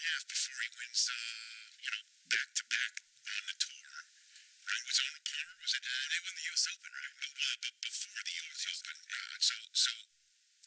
half before he wins, back to back on the tour. Right? Was Arnold Palmer? Was it? They won the U.S. Open, right? But before the U.S. Open. So